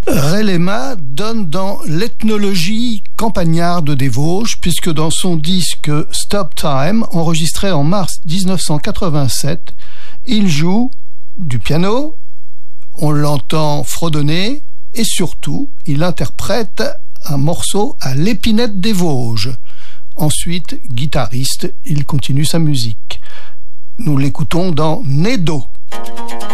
Relema donne dans l'ethnologie campagnarde des Vosges, puisque dans son disque Stop Time, enregistré en mars 1987, il joue du piano, on l'entend fredonner, et surtout, il interprète un morceau à l'épinette des Vosges. Ensuite, guitariste, il continue sa musique. Nous l'écoutons dans Nedo.